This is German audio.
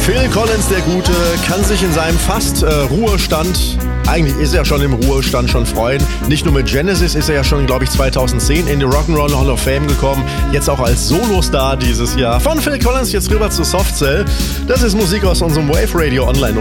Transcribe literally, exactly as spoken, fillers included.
Phil Collins, der Gute, kann sich in seinem fast äh, Ruhestand, eigentlich ist er ja schon im Ruhestand, schon freuen. Nicht nur mit Genesis ist er ja schon, glaube ich, zweitausendzehn in die Rock'n'Roll Hall of Fame gekommen. Jetzt auch als Solostar dieses Jahr. Von Phil Collins jetzt rüber zu Soft Cell. Das ist Musik aus unserem Wave Radio Online